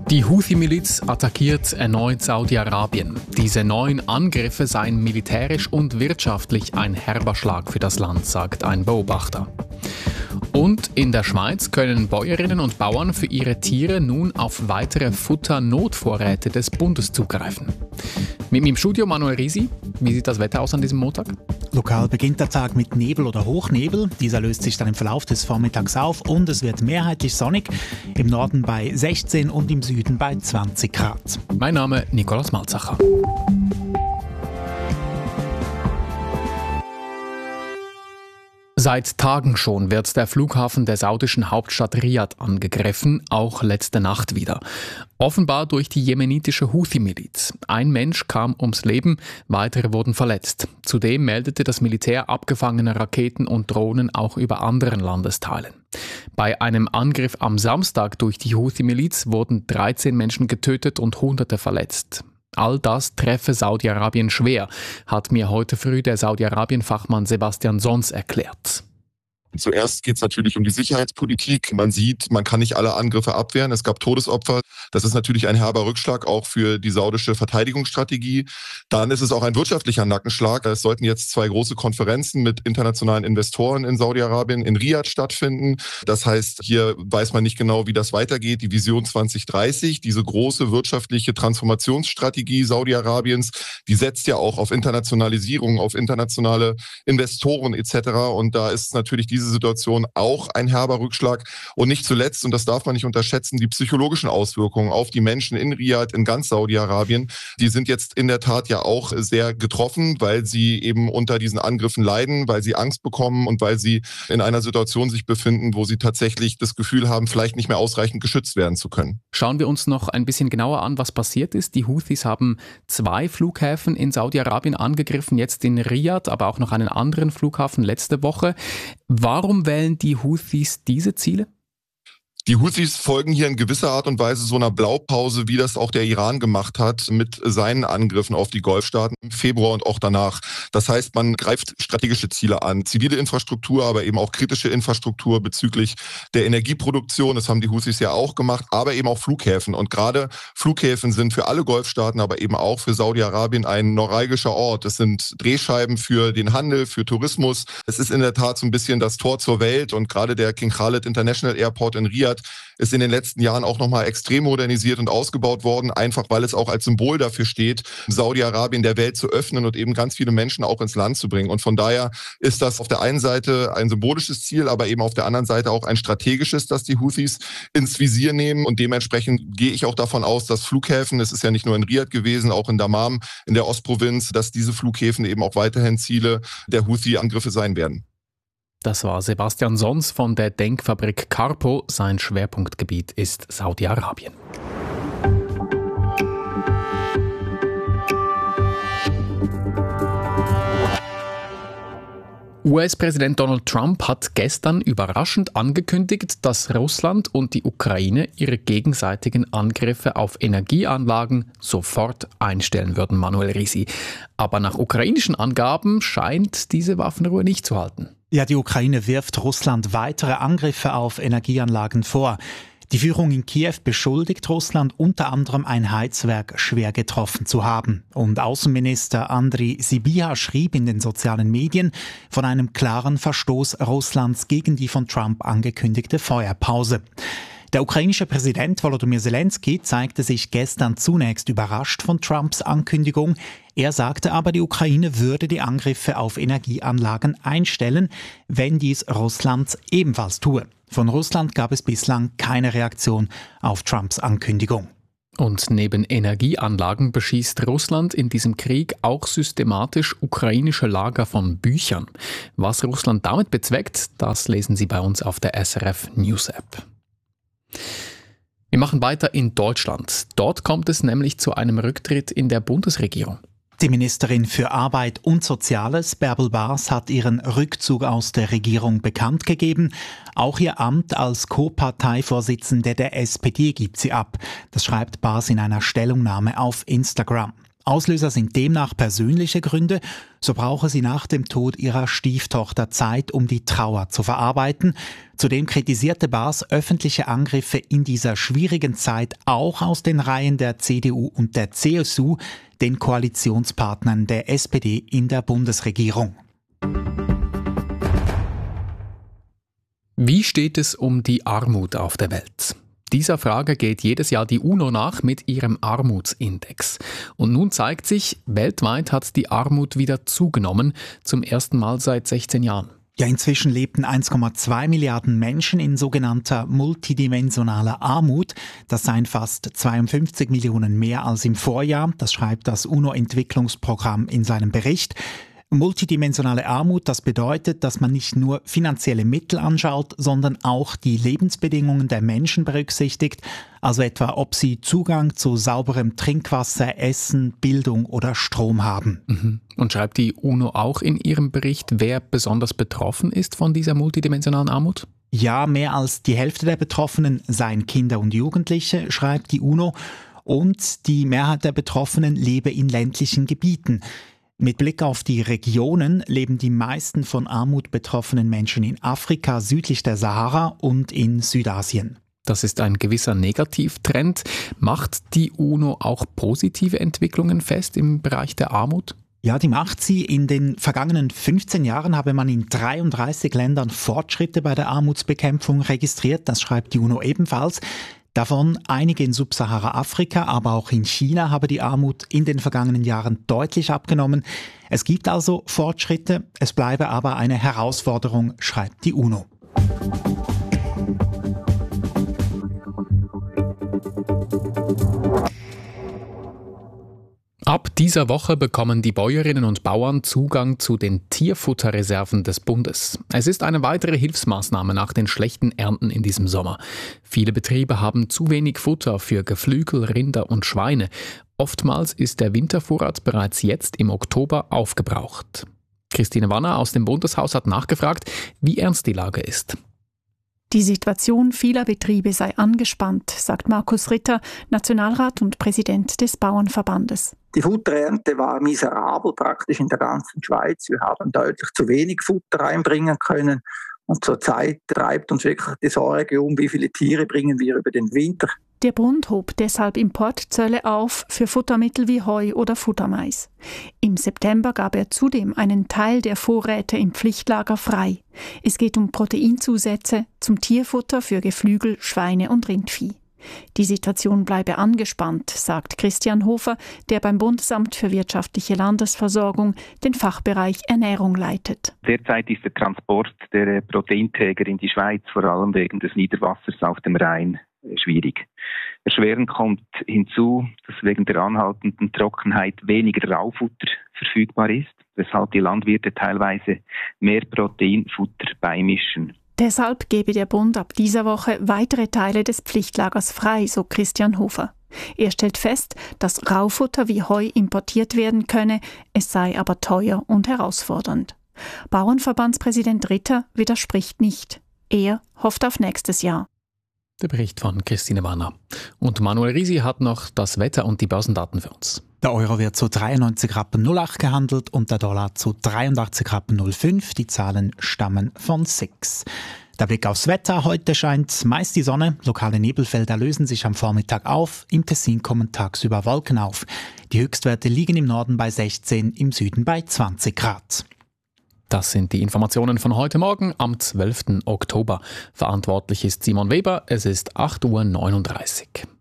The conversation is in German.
Die Houthi-Miliz attackiert erneut Saudi-Arabien. Diese neuen Angriffe seien militärisch und wirtschaftlich ein herber Schlag für das Land, sagt ein Beobachter. Und in der Schweiz können Bäuerinnen und Bauern für ihre Tiere nun auf weitere Futternotvorräte des Bundes zugreifen. Mit mir im Studio Manuel Risi. Wie sieht das Wetter aus an diesem Montag? Lokal beginnt der Tag mit Nebel oder Hochnebel. Dieser löst sich dann im Verlauf des Vormittags auf und es wird mehrheitlich sonnig. Im Norden bei 16 und im Süden bei 20 Grad. Mein Name Nikolaus Malzacher. Seit Tagen schon wird der Flughafen der saudischen Hauptstadt Riad angegriffen, auch letzte Nacht wieder. Offenbar durch die jemenitische Houthi-Miliz. Ein Mensch kam ums Leben, weitere wurden verletzt. Zudem meldete das Militär abgefangene Raketen und Drohnen auch über anderen Landesteilen. Bei einem Angriff am Samstag durch die Houthi-Miliz wurden 13 Menschen getötet und Hunderte verletzt. All das treffe Saudi-Arabien schwer, hat mir heute früh der Saudi-Arabien-Fachmann Sebastian Sons erklärt. Zuerst geht es natürlich um die Sicherheitspolitik. Man sieht, man kann nicht alle Angriffe abwehren. Es gab Todesopfer. Das ist natürlich ein herber Rückschlag auch für die saudische Verteidigungsstrategie. Dann ist es auch ein wirtschaftlicher Nackenschlag. Es sollten jetzt 2 große Konferenzen mit internationalen Investoren in Saudi-Arabien in Riad stattfinden. Das heißt, hier weiß man nicht genau, wie das weitergeht. Die Vision 2030, diese große wirtschaftliche Transformationsstrategie Saudi-Arabiens, die setzt ja auch auf Internationalisierung, auf internationale Investoren etc. Und da ist natürlich diese Situation auch ein herber Rückschlag. Und nicht zuletzt, und das darf man nicht unterschätzen, die psychologischen Auswirkungen auf die Menschen in Riad, in ganz Saudi-Arabien, die sind jetzt in der Tat ja auch sehr getroffen, weil sie eben unter diesen Angriffen leiden, weil sie Angst bekommen und weil sie in einer Situation sich befinden, wo sie tatsächlich das Gefühl haben, vielleicht nicht mehr ausreichend geschützt werden zu können. Schauen wir uns noch ein bisschen genauer an, was passiert ist. Die Houthis haben 2 Flughäfen in Saudi-Arabien angegriffen, jetzt in Riad, aber auch noch einen anderen Flughafen letzte Woche. Warum wählen die Houthis diese Ziele? Die Houthis folgen hier in gewisser Art und Weise so einer Blaupause, wie das auch der Iran gemacht hat mit seinen Angriffen auf die Golfstaaten im Februar und auch danach. Das heißt, man greift strategische Ziele an, zivile Infrastruktur, aber eben auch kritische Infrastruktur bezüglich der Energieproduktion. Das haben die Houthis ja auch gemacht, aber eben auch Flughäfen. Und gerade Flughäfen sind für alle Golfstaaten, aber eben auch für Saudi-Arabien ein neuralgischer Ort. Das sind Drehscheiben für den Handel, für Tourismus. Es ist in der Tat so ein bisschen das Tor zur Welt und gerade der King Khalid International Airport in Riad ist in den letzten Jahren auch nochmal extrem modernisiert und ausgebaut worden, einfach weil es auch als Symbol dafür steht, Saudi-Arabien der Welt zu öffnen und eben ganz viele Menschen auch ins Land zu bringen. Und von daher ist das auf der einen Seite ein symbolisches Ziel, aber eben auf der anderen Seite auch ein strategisches, das die Houthis ins Visier nehmen. Und dementsprechend gehe ich auch davon aus, dass Flughäfen, es ist ja nicht nur in Riad gewesen, auch in Dammam, in der Ostprovinz, dass diese Flughäfen eben auch weiterhin Ziele der Houthi-Angriffe sein werden. Das war Sebastian Sons von der Denkfabrik Carpo. Sein Schwerpunktgebiet ist Saudi-Arabien. US-Präsident Donald Trump hat gestern überraschend angekündigt, dass Russland und die Ukraine ihre gegenseitigen Angriffe auf Energieanlagen sofort einstellen würden, Manuel Risi. Aber nach ukrainischen Angaben scheint diese Waffenruhe nicht zu halten. Ja, die Ukraine wirft Russland weitere Angriffe auf Energieanlagen vor. Die Führung in Kiew beschuldigt Russland unter anderem, ein Heizwerk schwer getroffen zu haben. Und Außenminister Andriy Sybiha schrieb in den sozialen Medien von einem klaren Verstoß Russlands gegen die von Trump angekündigte Feuerpause. Der ukrainische Präsident Volodymyr Zelensky zeigte sich gestern zunächst überrascht von Trumps Ankündigung. Er sagte aber, die Ukraine würde die Angriffe auf Energieanlagen einstellen, wenn dies Russland ebenfalls tue. Von Russland gab es bislang keine Reaktion auf Trumps Ankündigung. Und neben Energieanlagen beschießt Russland in diesem Krieg auch systematisch ukrainische Lager von Büchern. Was Russland damit bezweckt, das lesen Sie bei uns auf der SRF News App. Wir machen weiter in Deutschland. Dort kommt es nämlich zu einem Rücktritt in der Bundesregierung. Die Ministerin für Arbeit und Soziales, Bärbel Baas, hat ihren Rückzug aus der Regierung bekannt gegeben. Auch ihr Amt als Co-Parteivorsitzende der SPD gibt sie ab. Das schreibt Baas in einer Stellungnahme auf Instagram. Auslöser sind demnach persönliche Gründe. So brauche sie nach dem Tod ihrer Stieftochter Zeit, um die Trauer zu verarbeiten. Zudem kritisierte Baas öffentliche Angriffe in dieser schwierigen Zeit auch aus den Reihen der CDU und der CSU, den Koalitionspartnern der SPD in der Bundesregierung. Wie steht es um die Armut auf der Welt? Dieser Frage geht jedes Jahr die UNO nach mit ihrem Armutsindex. Und nun zeigt sich, weltweit hat die Armut wieder zugenommen, zum ersten Mal seit 16 Jahren. Ja, inzwischen lebten 1,2 Milliarden Menschen in sogenannter multidimensionaler Armut. Das seien fast 52 Millionen mehr als im Vorjahr. Das schreibt das UNO-Entwicklungsprogramm in seinem Bericht. Multidimensionale Armut, das bedeutet, dass man nicht nur finanzielle Mittel anschaut, sondern auch die Lebensbedingungen der Menschen berücksichtigt, also etwa, ob sie Zugang zu sauberem Trinkwasser, Essen, Bildung oder Strom haben. Und schreibt die UNO auch in ihrem Bericht, wer besonders betroffen ist von dieser multidimensionalen Armut? Ja, mehr als die Hälfte der Betroffenen seien Kinder und Jugendliche, schreibt die UNO, und die Mehrheit der Betroffenen lebe in ländlichen Gebieten. Mit Blick auf die Regionen leben die meisten von Armut betroffenen Menschen in Afrika südlich der Sahara und in Südasien. Das ist ein gewisser Negativtrend. Macht die UNO auch positive Entwicklungen fest im Bereich der Armut? Ja, die macht sie. In den vergangenen 15 Jahren habe man in 33 Ländern Fortschritte bei der Armutsbekämpfung registriert. Das schreibt die UNO ebenfalls. Davon einige in Subsahara-Afrika, aber auch in China habe die Armut in den vergangenen Jahren deutlich abgenommen. Es gibt also Fortschritte, es bleibe aber eine Herausforderung, schreibt die UNO. Ab dieser Woche bekommen die Bäuerinnen und Bauern Zugang zu den Tierfutterreserven des Bundes. Es ist eine weitere Hilfsmaßnahme nach den schlechten Ernten in diesem Sommer. Viele Betriebe haben zu wenig Futter für Geflügel, Rinder und Schweine. Oftmals ist der Wintervorrat bereits jetzt im Oktober aufgebraucht. Christine Wanner aus dem Bundeshaus hat nachgefragt, wie ernst die Lage ist. Die Situation vieler Betriebe sei angespannt, sagt Markus Ritter, Nationalrat und Präsident des Bauernverbandes. Die Futterernte war miserabel praktisch in der ganzen Schweiz. Wir haben deutlich zu wenig Futter reinbringen können. Und zurzeit treibt uns wirklich die Sorge um, wie viele Tiere bringen wir über den Winter. Der Bund hob deshalb Importzölle auf für Futtermittel wie Heu oder Futtermais. Im September gab er zudem einen Teil der Vorräte im Pflichtlager frei. Es geht um Proteinzusätze zum Tierfutter für Geflügel, Schweine und Rindvieh. Die Situation bleibe angespannt, sagt Christian Hofer, der beim Bundesamt für wirtschaftliche Landesversorgung den Fachbereich Ernährung leitet. Derzeit ist der Transport der Proteinträger in die Schweiz, vor allem wegen des Niederwassers auf dem Rhein, schwierig. Erschwerend kommt hinzu, dass wegen der anhaltenden Trockenheit weniger Raufutter verfügbar ist, weshalb die Landwirte teilweise mehr Proteinfutter beimischen. Deshalb gebe der Bund ab dieser Woche weitere Teile des Pflichtlagers frei, so Christian Hofer. Er stellt fest, dass Raufutter wie Heu importiert werden könne, es sei aber teuer und herausfordernd. Bauernverbandspräsident Ritter widerspricht nicht. Er hofft auf nächstes Jahr. Der Bericht von Christine Wanner. Und Manuel Risi hat noch das Wetter und die Börsendaten für uns. Der Euro wird zu 93,08 Rappen gehandelt und der Dollar zu 83,05 Rappen. Die Zahlen stammen von SIX. Der Blick aufs Wetter. Heute scheint meist die Sonne. Lokale Nebelfelder lösen sich am Vormittag auf. Im Tessin kommen tagsüber Wolken auf. Die Höchstwerte liegen im Norden bei 16, im Süden bei 20 Grad. Das sind die Informationen von heute Morgen am 12. Oktober. Verantwortlich ist Simon Weber. Es ist 8.39 Uhr.